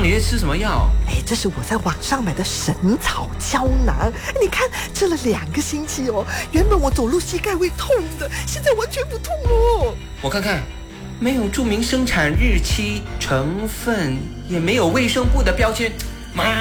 你在吃什么药？ 这是我在网上买的神草胶囊，你看吃了2个星期哦，原本我走路膝盖会痛的，现在完全不痛哦。 我看看，没有注明生产日期、成分，也没有卫生部的标签，妈